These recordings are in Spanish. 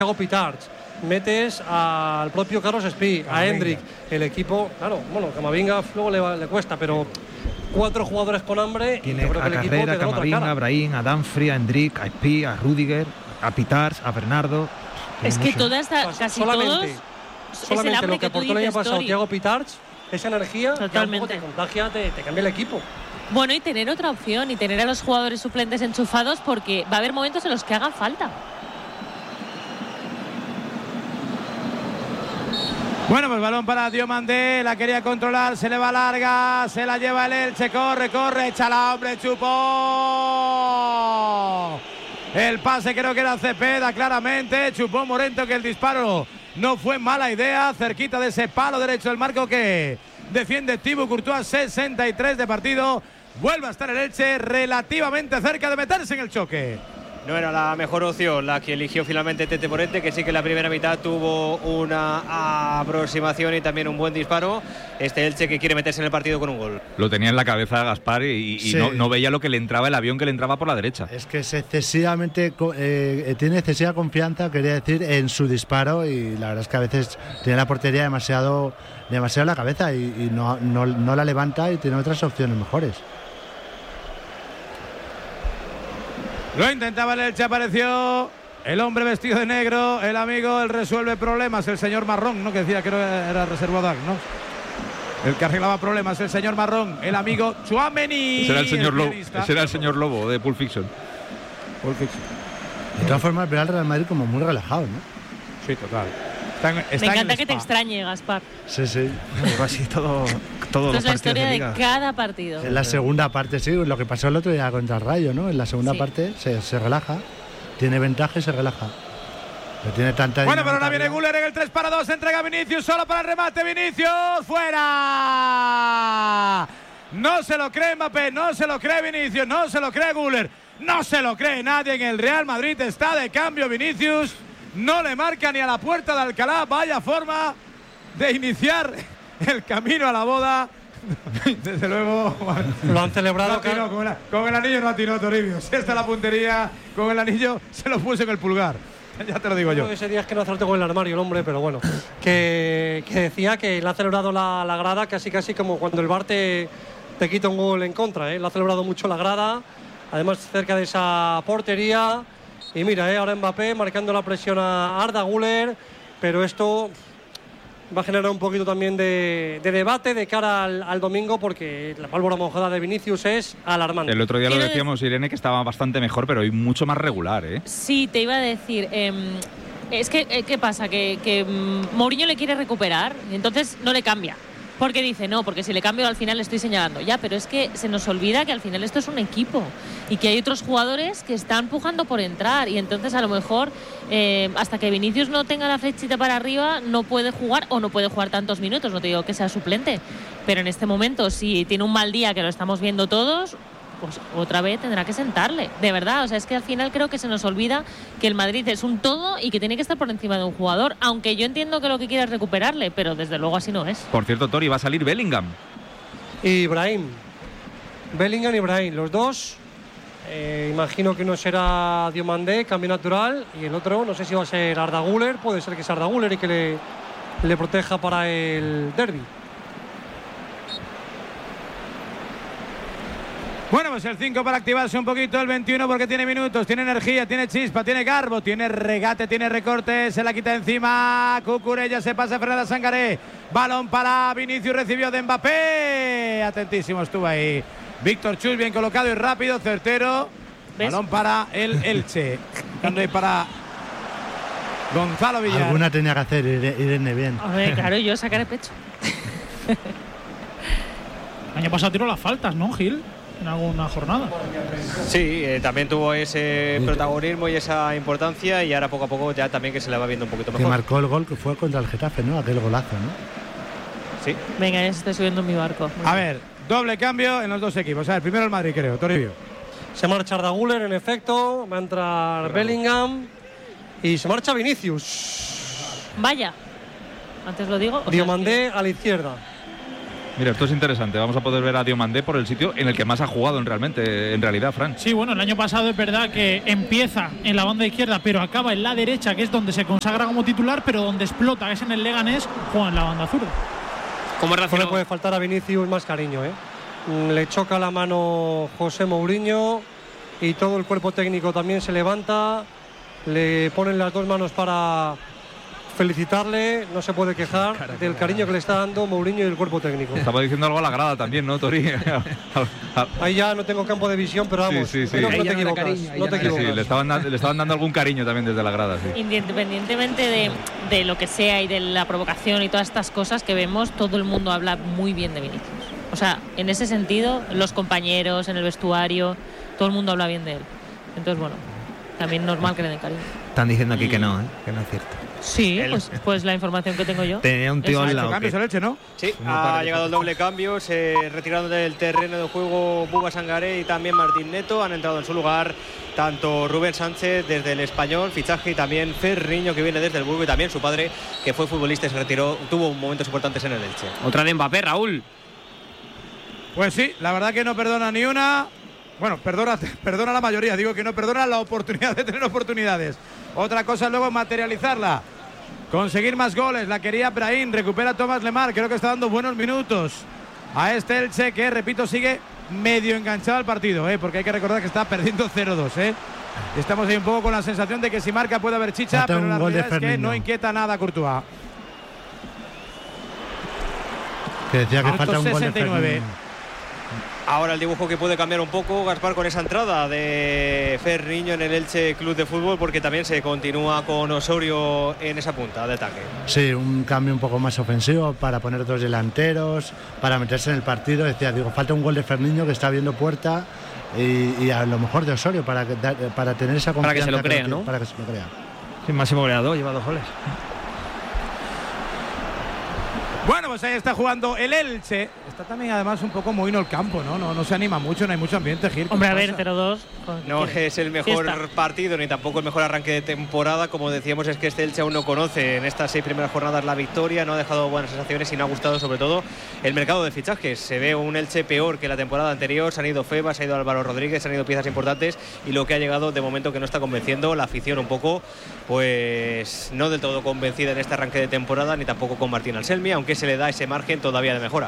Thiago Pitarch, metes al propio Carlos Espí, a Hendrik, el equipo, claro, bueno, Camavinga luego le cuesta, pero 4 jugadores con hambre. Tiene yo creo a que el equipo Carrera, te da otra Camavinga, cara. a Brahim, a Dumfries, a Hendrik, a Espí, a Rüdiger, a Pitarch, a Bernardo. Es que toda esta, casi todos, solamente lo que aportó el año pasado Thiago Pitarch, esa energía, totalmente, te contagia, te cambia el equipo. Bueno, y tener otra opción y tener a los jugadores suplentes enchufados, porque va a haber momentos en los que hagan falta. Bueno, pues balón para Diomandé, la quería controlar, se le va larga, se la lleva el Elche, corre, échala, hombre, chupó. El pase creo que era Cepeda, claramente, chupó Morento, que el disparo no fue mala idea, cerquita de ese palo derecho del marco que defiende Thibaut Courtois, 63 de partido, vuelve a estar el Elche relativamente cerca de meterse en el choque. No era la mejor opción la que eligió finalmente Tete Morente, que sí que en la primera mitad tuvo una aproximación y también un buen disparo. Este Elche que quiere meterse en el partido con un gol. Lo tenía en la cabeza Gaspar y sí. no veía lo que le entraba, el avión que le entraba por la derecha. Es que es excesivamente tiene excesiva confianza, quería decir, en su disparo, y la verdad es que a veces tiene la portería demasiado en la cabeza y no la levanta, y tiene otras opciones mejores. Lo intentaba el Elche, apareció el hombre vestido de negro, el amigo, el resuelve problemas, el señor Marrón, ¿no? Que decía que era reservado, ¿no? El que arreglaba problemas, el señor Marrón, el amigo Tchouaméni. Será el señor Lobo, será el señor Lobo de Pulp Fiction. De todas formas, ve al Real Madrid como muy relajado, ¿no? Sí, total. Me encanta que te extrañe, Gaspar. Sí. Así todo Esto es la historia de cada partido. En la segunda parte, sí, lo que pasó el otro día contra el Rayo, ¿no? En la segunda parte se relaja, tiene ventaja y se relaja. No tiene tanta. Bueno, pero ahora viene Güler en el 3-2, entrega Vinicius, solo para el remate, Vinicius, fuera. No se lo cree Mbappé, no se lo cree Vinicius, no se lo cree Güler, no se lo cree nadie en el Real Madrid, está de cambio Vinicius. No le marca ni a la puerta de Alcalá. Vaya forma de iniciar el camino a la boda. Desde luego, lo han celebrado. Con el anillo no atinó Toribio. Si esta es la puntería, con el anillo se lo puso con el pulgar. Ya te lo digo yo. Ese día es que no acertó con el armario el hombre, pero bueno. Que decía que le ha celebrado la grada casi como cuando el Bar te quita un gol en contra. Le ha celebrado mucho la grada. Además, cerca de esa portería. Y mira, ahora Mbappé marcando la presión a Arda Güler, pero esto va a generar un poquito también de debate de cara al domingo, porque la pólvora mojada de Vinicius es alarmante. El otro día lo decíamos, Irene, que estaba bastante mejor, pero hoy mucho más regular, ¿eh? Sí, te iba a decir, es que, ¿qué pasa? Que Mourinho le quiere recuperar, y entonces no le cambia. Porque dice, no, porque si le cambio al final le estoy señalando. Ya, pero es que se nos olvida que al final esto es un equipo y que hay otros jugadores que están pujando por entrar, y entonces a lo mejor hasta que Vinicius no tenga la flechita para arriba no puede jugar, o no puede jugar tantos minutos. No te digo que sea suplente, pero en este momento, si tiene un mal día, que lo estamos viendo todos, pues otra vez tendrá que sentarle, de verdad. O sea, es que al final creo que se nos olvida que el Madrid es un todo y que tiene que estar por encima de un jugador, aunque yo entiendo que lo que quiera es recuperarle, pero desde luego así no es. Por cierto, Tori, va a salir Bellingham y Brahim. Bellingham y Brahim, los dos. Imagino que uno será Diomandé, cambio natural, y el otro no sé si va a ser Arda Güler. Puede ser que sea Arda Güler y que le proteja para el derbi. Bueno, pues el 5 para activarse un poquito, el 21 porque tiene minutos, tiene energía, tiene chispa, tiene garbo, tiene regate, tiene recorte, se la quita encima Cucurella, se pasa Fernanda Sangaré, balón para Vinicius, recibió de Mbappé, atentísimo estuvo ahí Víctor Chus, bien colocado y rápido, certero. ¿Ves? Balón para el Elche, para Gonzalo Villar. Alguna tenía que hacer Irene bien. A ver, claro, yo sacaré pecho. El año pasado tiró las faltas, ¿no, Gil? En alguna jornada. Sí, también tuvo ese protagonismo y esa importancia, y ahora poco a poco ya también que se le va viendo un poquito mejor. Que marcó el gol que fue contra el Getafe, ¿no? Aquel golazo, ¿no? Sí. Venga, ya se está subiendo en mi barco. A ver, doble cambio en los dos equipos. A ver, primero el Madrid, creo, Toribio. Se marcha Arda Güler, en efecto, va a entrar Bellingham y se marcha Vinicius. Vaya, antes lo digo. Diomandé a la izquierda. Mira, esto es interesante. Vamos a poder ver a Diomandé por el sitio en el que más ha jugado en realidad, Fran. Sí, bueno, el año pasado es verdad que empieza en la banda izquierda, pero acaba en la derecha, que es donde se consagra como titular, pero donde explota, que es en el Leganés, juega en la banda zurda. ¿Cómo no le puede faltar a Vinicius más cariño, ¿eh? Le choca la mano José Mourinho y todo el cuerpo técnico también se levanta, le ponen las dos manos para felicitarle, no se puede quejar del cariño que le está dando Mourinho y el cuerpo técnico. Estaba diciendo algo a la grada también, ¿no, Tori? Ahí ya no tengo campo de visión, pero vamos, sí. No te equivocas. Sí, le estaban dando algún cariño también desde la grada. Sí. Independientemente de lo que sea y de la provocación y todas estas cosas que vemos, todo el mundo habla muy bien de Vinicius. O sea, en ese sentido, los compañeros, en el vestuario, todo el mundo habla bien de él. Entonces, bueno, también normal que le den cariño. Están diciendo aquí que no es cierto. Sí, pues la información que tengo yo. Tenía un tío al lado. ¿Cambios el Elche, no? Sí, ha llegado el doble cambio, se retirando del terreno de juego Bouba Sangaré y también Martín Neto. Han entrado en su lugar tanto Rubén Sánchez desde el Español, fichaje, y también Ferriño, que viene desde el Burgo, y también su padre, que fue futbolista y se retiró, tuvo momentos importantes en el Elche. Otra de Mbappé, Raúl. Pues sí, la verdad que no perdona ni una. Bueno, perdona la mayoría, digo que no perdona la oportunidad de tener oportunidades. Otra cosa luego es materializarla, conseguir más goles. La quería Brahim, recupera Thomas Lemar, creo que está dando buenos minutos a este Elche, que repito, sigue medio enganchado al partido, porque hay que recordar que está perdiendo 0-2. Estamos ahí un poco con la sensación de que si marca puede haber chicha, pero la realidad es que no inquieta nada a Courtois. Que decía que falta un gol de 69. Ahora el dibujo que puede cambiar un poco, Gaspar, con esa entrada de Ferriño en el Elche Club de Fútbol, porque también se continúa con Osorio en esa punta de ataque. Sí, un cambio un poco más ofensivo para poner dos delanteros, para meterse en el partido. Decía, falta un gol de Ferriño que está viendo puerta y a lo mejor de Osorio para tener esa confianza. Para que se lo crea, ¿no? Para que se lo crea. Sí, máximo goleador, lleva 2 goles. Bueno, pues ahí está jugando el Elche. Está también además un poco mohino el campo, ¿no? No se anima mucho, no hay mucho ambiente, Gil. Hombre, a ver, 0-2. No es el mejor partido ni tampoco el mejor arranque de temporada. Como decíamos, es que este Elche aún no conoce en estas 6 primeras jornadas la victoria, no ha dejado buenas sensaciones y no ha gustado sobre todo el mercado de fichajes. Se ve un Elche peor que la temporada anterior, se han ido Febas, se ha ido Álvaro Rodríguez, se han ido piezas importantes y lo que ha llegado de momento que no está convenciendo la afición un poco, pues no del todo convencida en este arranque de temporada, ni tampoco con Martín Anselmi, aunque se le da ese margen todavía de mejora.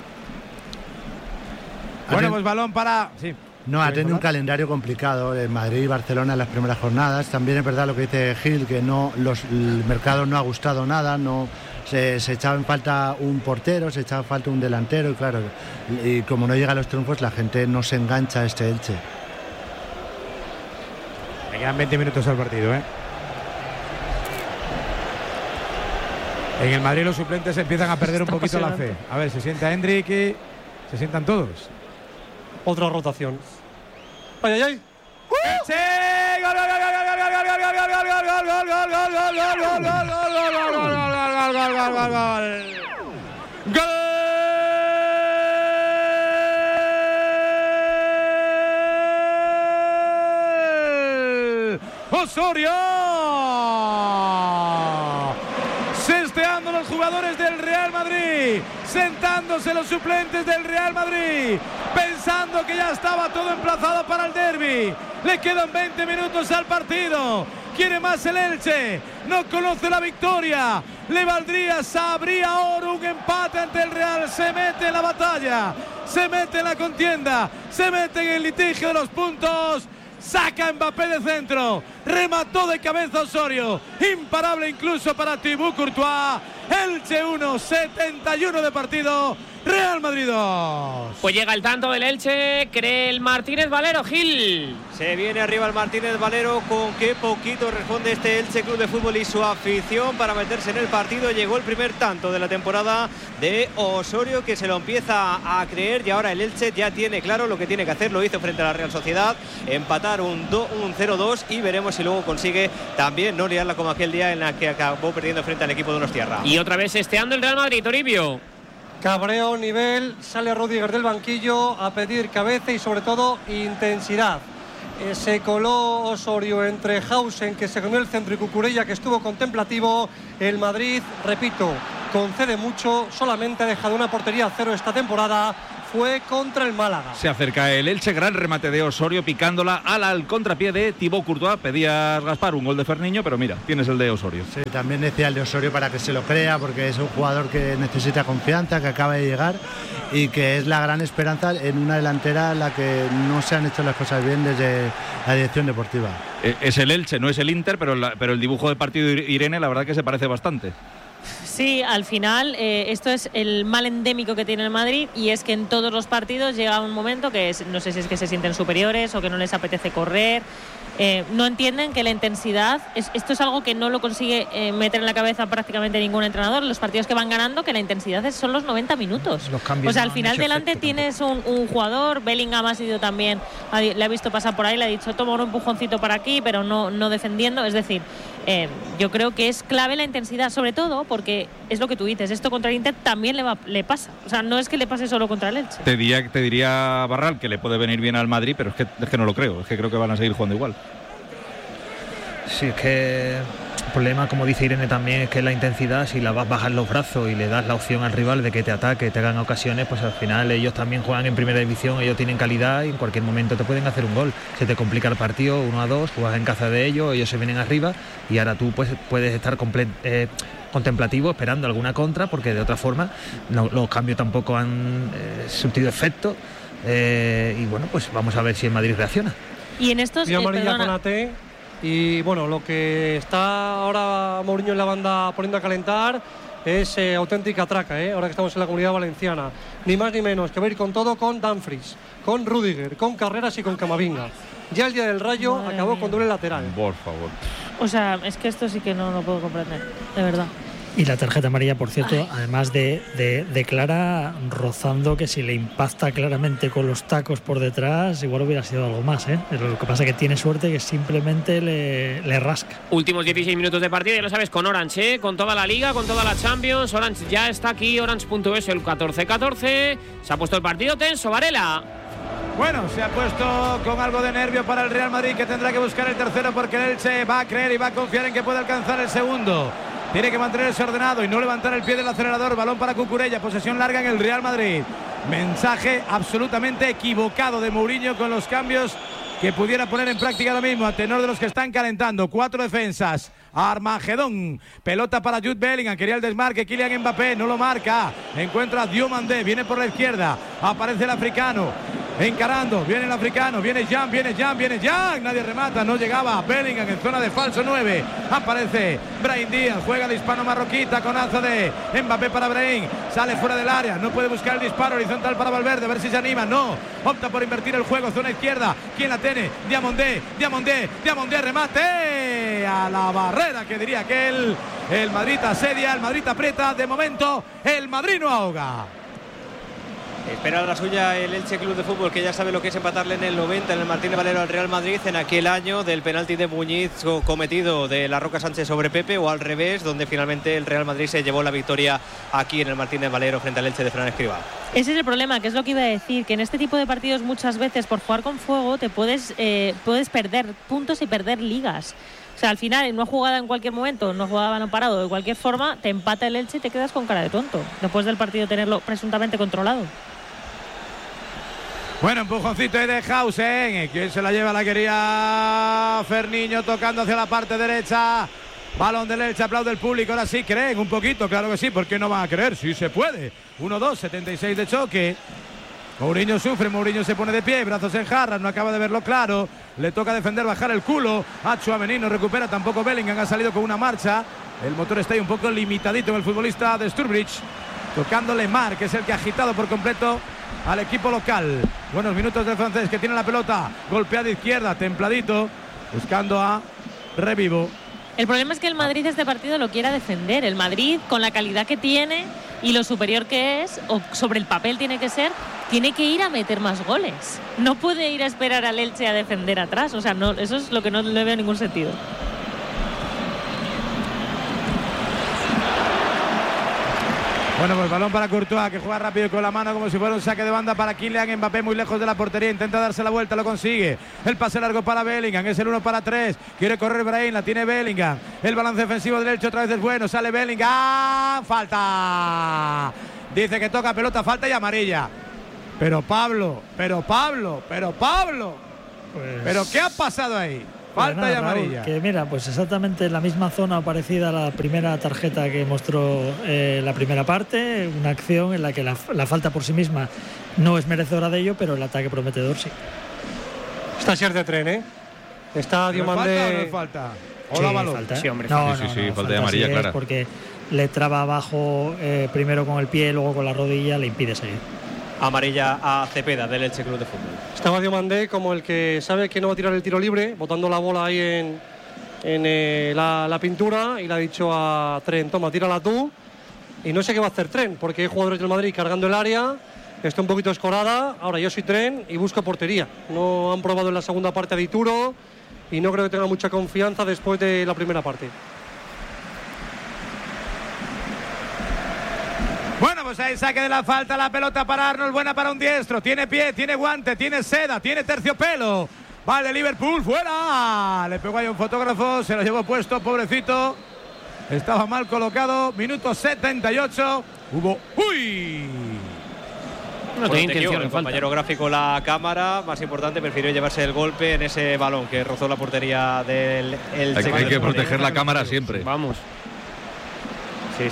Bueno, pues balón para... Sí. No, ha tenido un calendario complicado en Madrid y Barcelona en las primeras jornadas. También es verdad lo que dice Gil, que el mercado no ha gustado nada, se echaba en falta un portero, se echaba en falta un delantero, y claro, y como no llega a los triunfos, la gente no se engancha a este Elche. Me quedan 20 minutos al partido, En el Madrid los suplentes empiezan a perder un poquito la fe. A ver, se sienta Hendrik y se sientan todos. Otra rotación. ¡Ay, ay, ay! ¡Osorio! Sesteando los jugadores del Real Madrid, sentándose los suplentes del Real Madrid, pensando que ya estaba todo emplazado para el derbi. Le quedan 20 minutos al partido. Quiere más el Elche, no conoce la victoria. Le valdría, sabría ahora un empate ante el Real. Se mete en la batalla, se mete en la contienda, se mete en el litigio de los puntos. Saca Mbappé de centro, remató de cabeza Osorio, imparable incluso para Thibaut Courtois. Elche 1, 71 de partido, Real Madrid 2. Pues llega el tanto del Elche, cree el Martínez Valero, Gil. Se viene arriba el Martínez Valero, con qué poquito responde este Elche Club de Fútbol y su afición para meterse en el partido. Llegó el primer tanto de la temporada de Osorio, que se lo empieza a creer, y ahora el Elche ya tiene claro lo que tiene que hacer. Lo hizo frente a la Real Sociedad, empatar un 0-2, y veremos si luego consigue también no liarla como aquel día en la que acabó perdiendo frente al equipo de Donostiarra. Y otra vez esteando el Real Madrid, Toribio. Cabreo, nivel, sale Rudiger del banquillo a pedir cabeza y sobre todo intensidad. Se coló Osorio entre Hausen, que se comió el centro, y Cucurella, que estuvo contemplativo. El Madrid, repito, concede mucho, solamente ha dejado una portería a 0 esta temporada, fue contra el Málaga. Se acerca el Elche, gran remate de Osorio picándola al contrapié de Thibaut Courtois. Pedías, Gaspar, un gol de Ferniño, pero mira, tienes el de Osorio. Sí, también decía el de Osorio para que se lo crea, porque es un jugador que necesita confianza, que acaba de llegar y que es la gran esperanza en una delantera en la que no se han hecho las cosas bien desde la dirección deportiva. Es el Elche, no es el Inter, pero el dibujo de partido de Irene la verdad que se parece bastante. Sí, al final esto es el mal endémico que tiene el Madrid, y es que en todos los partidos llega un momento que no sé si es que se sienten superiores o que no les apetece correr. No entienden que la intensidad, esto es algo que no lo consigue meter en la cabeza prácticamente ningún entrenador. Los partidos que van ganando, que la intensidad son los 90 minutos. Los cambios, o sea, al final delante tienes un jugador, Bellingham ha sido también, le ha visto pasar por ahí, le ha dicho toma un empujoncito para aquí, pero no defendiendo. Es decir, yo creo que es clave la intensidad, sobre todo porque es lo que tú dices, esto contra el Inter también le pasa. O sea, no es que le pase solo contra el Elche. Te diría Barral que le puede venir bien al Madrid, pero es que no lo creo. Es que creo que van a seguir jugando igual. Sí, es que el problema, como dice Irene también, es que la intensidad, si la vas a bajar los brazos y le das la opción al rival de que te ataque, te hagan ocasiones, pues al final ellos también juegan en primera división, ellos tienen calidad y en cualquier momento te pueden hacer un gol. Se te complica el partido 1-2, juegas en casa de ellos se vienen arriba y ahora tú pues puedes estar contemplativo esperando alguna contra, porque de otra forma los cambios tampoco han surtido efecto, y bueno, pues vamos a ver si el Madrid reacciona. Y en estos y bueno, lo que está ahora Mourinho en la banda poniendo a calentar es auténtica traca, ahora que estamos en la Comunidad Valenciana. Ni más ni menos que va a ir con todo, con Dumfries, con Rudiger, con Carreras y con Camavinga. Ya el día del Rayo acabó con doble lateral. Por favor. O sea, es que esto sí que no lo puedo comprender, de verdad. Y la tarjeta amarilla, por cierto, además de Clara, rozando que si le impacta claramente con los tacos por detrás, igual hubiera sido algo más, Pero lo que pasa es que tiene suerte que simplemente le rasca. Últimos 16 minutos de partida, ya lo sabes, con Orange, con toda la Liga, con toda la Champions. Orange ya está aquí, Orange.es, el 14-14. Se ha puesto el partido tenso, Varela. Bueno, se ha puesto con algo de nervio para el Real Madrid, que tendrá que buscar el tercero, porque el Elche va a creer y va a confiar en que puede alcanzar el segundo. Tiene que mantenerse ordenado y no levantar el pie del acelerador. Balón para Cucurella, posesión larga en el Real Madrid. Mensaje absolutamente equivocado de Mourinho con los cambios que pudiera poner en práctica ahora mismo a tenor de los que están calentando. 4 defensas. Armagedón. Pelota para Jude Bellingham. Quería el desmarque. Kylian Mbappé no lo marca. Encuentra a Diomandé. Viene por la izquierda. Aparece el africano. Encarando. Viene el africano. Viene Jan. Nadie remata. No llegaba. Bellingham en zona de falso 9. Aparece Brahim Díaz. Juega el hispano marroquí. Taconazo de Mbappé para Brahim. Sale fuera del área. No puede buscar el disparo horizontal para Valverde. A ver si se anima. No. Opta por invertir el juego. Zona izquierda. ¿Quién la tiene? Diomandé. Remate a la barrera, que diría que el Madrid asedia, el Madrid aprieta. De momento el Madrid no ahoga. Espera la suya el Elche Club de Fútbol, que ya sabe lo que es empatarle en el 90 en el Martínez Valero al Real Madrid en aquel año del penalti de Muñiz cometido de la Roca Sánchez sobre Pepe, o al revés, donde finalmente el Real Madrid se llevó la victoria aquí en el Martínez Valero frente al Elche de Fran Escribá. Ese es el problema, que es lo que iba a decir, que en este tipo de partidos muchas veces por jugar con fuego te puedes perder puntos y perder ligas. O sea, al final, en una jugada en cualquier momento, una jugada balón parado, de cualquier forma, te empata el Elche y te quedas con cara de tonto, después del partido tenerlo presuntamente controlado. Bueno, empujoncito de Hausen. ¿Quién se la lleva? La quería Ferniño, tocando hacia la parte derecha. Balón del Elche, aplaude el público. Ahora sí creen un poquito, claro que sí. ¿Por qué no van a creer? Sí se puede. 1-2, 76 de choque. Mourinho sufre, Mourinho se pone de pie, brazos en jarras, no acaba de verlo claro. Le toca defender, bajar el culo. A Tchouaméni no recupera, tampoco Bellingham, ha salido con una marcha. El motor está ahí un poco limitadito en el futbolista de Sturbridge. Tocándole Mar, que es el que ha agitado por completo al equipo local. Buenos minutos del francés, que tiene la pelota. Golpea de izquierda, templadito, buscando a Revivo. El problema es que el Madrid este partido lo quiera defender. El Madrid, con la calidad que tiene y lo superior que es, o sobre el papel tiene que ser, tiene que ir a meter más goles. No puede ir a esperar al Elche a defender atrás. O sea, no, eso es lo que no le veo ningún sentido. Bueno, pues balón para Courtois, que juega rápido con la mano como si fuera un saque de banda para Kylian Mbappé, muy lejos de la portería, intenta darse la vuelta, lo consigue. El pase largo para Bellingham, es el 1 para 3, quiere correr Brahim, la tiene Bellingham. El balance defensivo del Elche otra vez es bueno, sale Bellingham, falta. Dice que toca pelota, falta y amarilla. Pero Pablo, ¿pero qué ha pasado ahí? Falta nada, y amarilla. Raúl, que mira, pues exactamente en la misma zona parecida a la primera tarjeta que mostró la primera parte, una acción en la que la falta por sí misma no es merecedora de ello, pero el ataque prometedor sí. Está Ser de tren, ¿eh? Está Diomandé. ¿Falta o no falta? Hola, sí, balón. falta. Sí, hombre, no, falta de amarilla, sí clara. Porque le traba abajo primero con el pie, luego con la rodilla, le impide seguir. Amarilla a Cepeda del Elche Club de Fútbol. Estaba Diomandé como el que sabe que no va a tirar el tiro libre, botando la bola ahí en la pintura, y le ha dicho a Tren, toma, tírala tú. Y no sé qué va a hacer Tren, porque hay jugadores del Madrid cargando el área, está un poquito escorada. Ahora yo soy Tren y busco portería. No han probado en la segunda parte a Dituro y no creo que tenga mucha confianza después de la primera parte. Bueno, pues ahí saque de la falta, la pelota para Arnold, buena para un diestro, tiene pie, tiene guante, tiene seda, tiene terciopelo. Vale, Liverpool, fuera. Le pegó ahí un fotógrafo, se lo llevó puesto, pobrecito. Estaba mal colocado, minuto 78. Hubo... ¡Uy! No tenía intención, el compañero gráfico, la cámara, más importante, prefirió llevarse el golpe en ese balón que rozó la portería del Elche. Hay que proteger la cámara siempre. Vamos. Sí.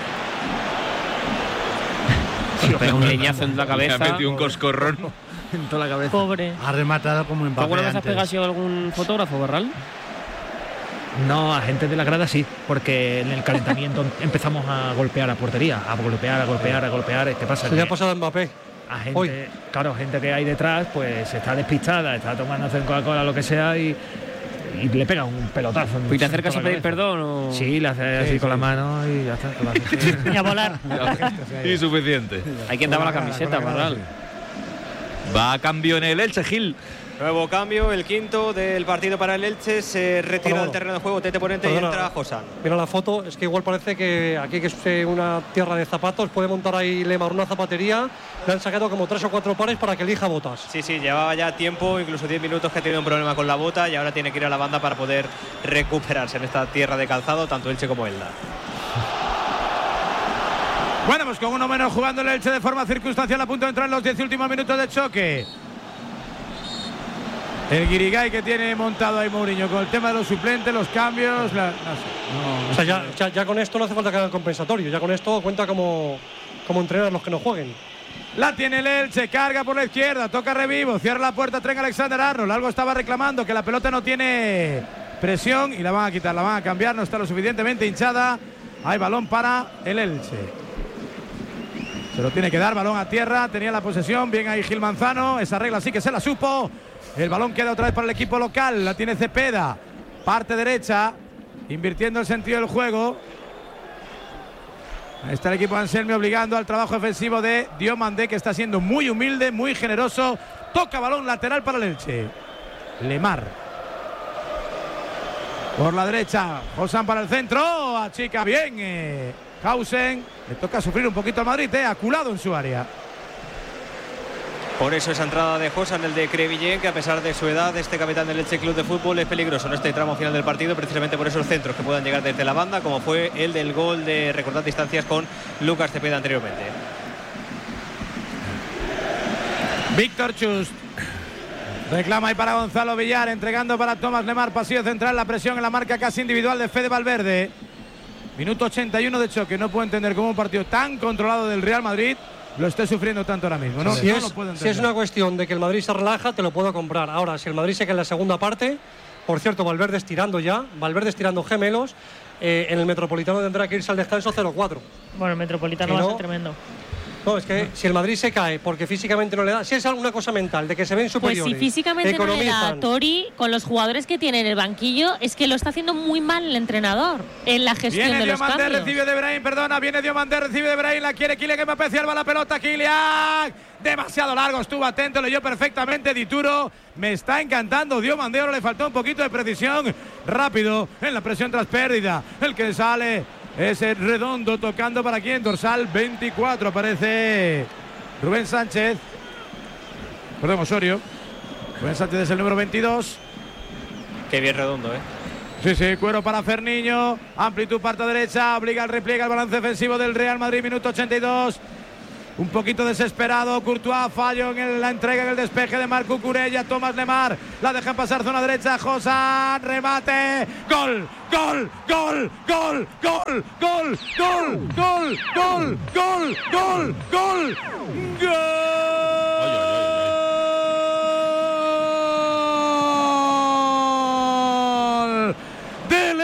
Pega un leñazo en la cabeza. Le ha metido un coscorrón en toda la cabeza. Pobre. Ha rematado como Mbappé ¿Alguna vez has antes. pegado algún fotógrafo, Barral? No, a gente de la grada sí, porque en el calentamiento empezamos a golpear a portería, a golpear. ¿Qué pasa? Se le ha pasado a Mbappé. A gente, claro, gente que hay detrás, pues está despistada, está tomando Coca-Cola, lo que sea, y le pega un pelotazo. ¿Y te acercas a pedir perdón? O... Sí, le hace así con la mano y ya está. Y a volar. Y suficiente. Hay quien daba la camiseta, Barral. Va a cambio en el Elche, Gil. Nuevo cambio, el quinto del partido para el Elche. Se retira del terreno de juego Tete Ponente y entra Josan. Mira la foto, es que igual parece que aquí, que es una tierra de zapatos, puede montar ahí Lemar una zapatería. Le han sacado como 3 o 4 pares para que elija botas. Sí, llevaba ya tiempo, incluso 10 minutos, que ha tenido un problema con la bota y ahora tiene que ir a la banda para poder recuperarse en esta tierra de calzado, tanto Elche como Elda. Bueno, pues con uno menos jugando el Elche de forma circunstancial, a punto de entrar en los 10 últimos minutos de choque. El guirigay que tiene montado ahí Mourinho con el tema de los suplentes, los cambios. O sea, ya con esto no hace falta que hagan compensatorio. Ya con esto cuenta como entrenar los que no jueguen. La tiene el Elche, carga por la izquierda, toca Revivo, cierra la puerta, Trent Alexander-Arnold. Algo estaba reclamando, que la pelota no tiene presión y la van a quitar, la van a cambiar, no está lo suficientemente hinchada. Hay balón para el Elche. Se lo tiene que dar, balón a tierra, tenía la posesión, bien ahí Gil Manzano, esa regla sí que se la supo. El balón queda otra vez para el equipo local, la tiene Cepeda, parte derecha, invirtiendo el sentido del juego. Ahí está el equipo de Anselmi obligando al trabajo defensivo de Diomandé, que está siendo muy humilde, muy generoso. Toca balón lateral para el Elche. Lemar. Por la derecha, Josan para el centro, achica bien Hausen. Le toca sufrir un poquito al Madrid, aculado en su área. Por eso esa entrada de Josan, el de Crevillén, que a pesar de su edad, este capitán del Elche Club de Fútbol, es peligroso en este tramo final del partido, precisamente por esos centros que puedan llegar desde la banda, como fue el del gol de recortar distancias con Lucas Cepeda anteriormente. Víctor Chust reclama ahí para Gonzalo Villar, entregando para Tomás Lemar, pasillo central, la presión en la marca casi individual de Fede Valverde. Minuto 81 de choque. No puedo entender cómo un partido tan controlado del Real Madrid lo esté sufriendo tanto ahora mismo. No, si, no lo puedo entender. Si es una cuestión de que el Madrid se relaja, te lo puedo comprar. Ahora, si el Madrid se queda en la segunda parte, por cierto, Valverde estirando gemelos, en el Metropolitano tendrá que irse al descanso 0-4. Bueno, el Metropolitano va a ser tremendo. No, es que si el Madrid se cae porque físicamente no le da, si es alguna cosa mental, de que se ven superiores. Pues si físicamente no le da, Tori, con los jugadores que tiene en el banquillo, es que lo está haciendo muy mal el entrenador en la gestión de los cambios. Recibe de Brahim, viene Diomandé, recibe de Brahim, la quiere Kylian Mbappé, salva la pelota, Kylian. Demasiado largo, estuvo atento, leyó perfectamente Dituro. Me está encantando Diomandé, ahora le faltó un poquito de precisión. Rápido, en la presión tras pérdida. El que sale Ese Redondo tocando para quién, dorsal 24, aparece Rubén Sánchez. Perdón, Osorio. Rubén Sánchez es el número 22. Qué bien Redondo, Sí, cuero para Ferniño. Amplitud parte derecha, obliga al repliegue, al balance defensivo del Real Madrid, minuto 82. Un poquito desesperado, Courtois, fallo en la entrega, en el despeje de Marc Cucurella. Tomás Lemar, la dejan pasar zona derecha, Josán, remate, gol, gol, gol, gol, gol, gol, gol, gol, gol, gol, gol, gol, gol. Del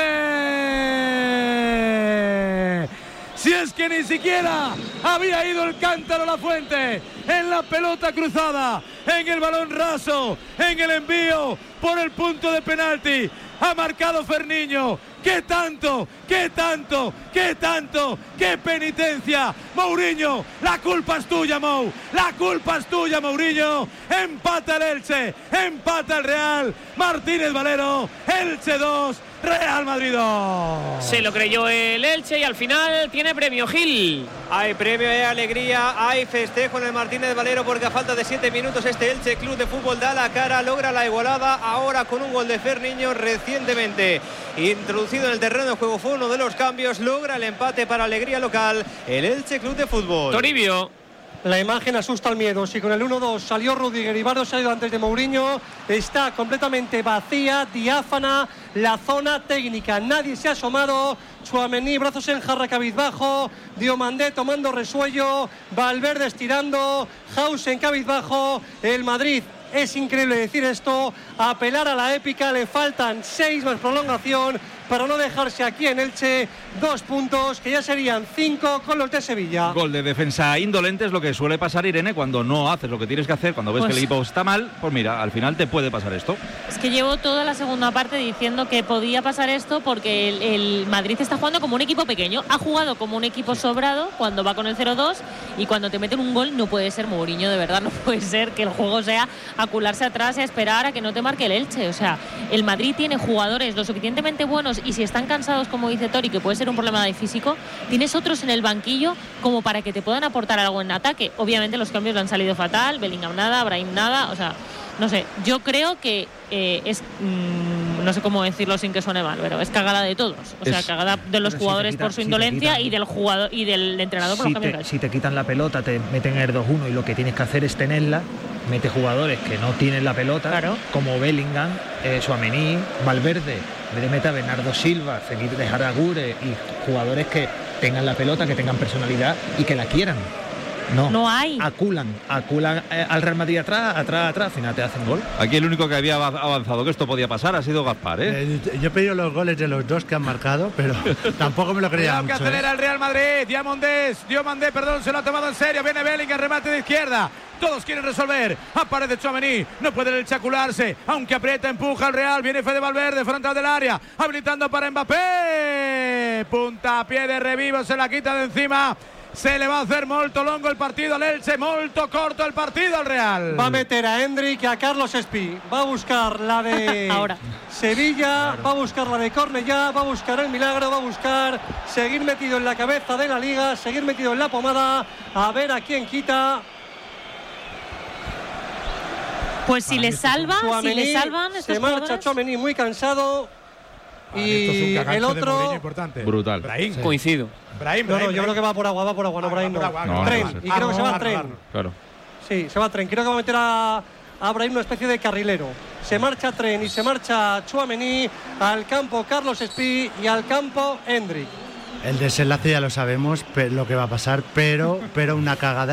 Elche. Si es que ni siquiera había ido el cántaro a la fuente, en la pelota cruzada, en el balón raso, en el envío por el punto de penalti, ha marcado Ferniño. ¡Qué tanto! ¡Qué tanto! ¡Qué tanto! ¡Qué penitencia! Mourinho, la culpa es tuya, Mou. La culpa es tuya, Mourinho. Empata el Elche, empata el Real. Martínez Valero, Elche 2, Real Madrid 2. Se lo creyó el Elche y al final tiene premio, Gil. Hay premio, hay alegría, hay festejo en el Martínez Valero porque a falta de 7 minutos este Elche Club de Fútbol da la cara, logra la igualada ahora con un gol de Ferniño recientemente introducido en el terreno de juego. Fue uno de los cambios, logra el empate para alegría local el Elche Club de Fútbol. Toribio. La imagen asusta al miedo. Si con el 1-2 salió Rudiger y Bardo se ha ido antes de Mourinho, está completamente vacía, diáfana la zona técnica. Nadie se ha asomado. Tchouaméni, brazos en jarra, cabizbajo. Diomandé tomando resuello. Valverde estirando. Hausen cabizbajo. El Madrid. Es increíble decir esto, apelar a la épica, le faltan 6 más prolongación para no dejarse aquí en Elche 2 puntos, que ya serían 5 con los de Sevilla. Gol de defensa indolente es lo que suele pasar, Irene, cuando no haces lo que tienes que hacer, cuando ves que el equipo está mal, pues mira, al final te puede pasar esto. Es que llevo toda la segunda parte diciendo que podía pasar esto porque el Madrid está jugando como un equipo pequeño, ha jugado como un equipo sobrado cuando va con el 0-2 y cuando te meten un gol no puede ser Mourinho, de verdad, no puede ser que el juego sea acularse atrás y a esperar a que no te marque el Elche. O sea, el Madrid tiene jugadores lo suficientemente buenos y si están cansados, como dice Tori, que puede ser un problema de físico, tienes otros en el banquillo como para que te puedan aportar algo en ataque. Obviamente los cambios le han salido fatal, Bellingham nada, Brahim nada, o sea, no sé, yo creo que no sé cómo decirlo sin que suene mal, pero es cagada de todos. O sea, cagada de los jugadores por su indolencia y del jugador y del entrenador por los cambios que ha hecho. Si te quitan la pelota, te meten el 2-1 y lo que tienes que hacer es tenerla, mete jugadores que no tienen la pelota, claro, como Bellingham, Tchouaméni, Valverde, en vez de meter a Bernardo Silva, dejar a Agüero y jugadores que tengan la pelota, que tengan personalidad y que la quieran. No hay. Aculan al Real Madrid atrás, al final te hacen gol. Aquí el único que había avanzado que esto podía pasar ha sido Gaspar, Yo he pedido los goles de los dos que han marcado, pero tampoco me lo creía mucho. Que acelera el Real Madrid, Diomandé, se lo ha tomado en serio, viene Bellingham, remate de izquierda. Todos quieren resolver, aparece Tchouaméni, no puede el chacularse, aunque aprieta, empuja al Real, viene Fede Valverde, frontal del área, habilitando para Mbappé, puntapié de Revivo, se la quita de encima. Se le va a hacer molto longo el partido al Elche, molto corto el partido al Real. Va a meter a Hendrik y a Carlos Espí. Va a buscar la de Sevilla, va a buscar la de Cornellá, va a buscar el milagro, va a buscar seguir metido en la cabeza de la liga, seguir metido en la pomada, a ver a quién quita. Pues si le salvan, se marcha Tchouaméni muy cansado. Y el otro brutal. Brahim. Coincido. Brahim, yo creo que va por agua, no Brahim no. Tren, y creo que se va a Tren. Claro. Sí, se va a Tren. Creo que va a meter a Brahim una especie de carrilero. Se marcha Tren y se marcha Tchouaméni al campo Carlos Espí y al campo Hendrik. El desenlace ya lo sabemos, lo que va a pasar, pero una cagada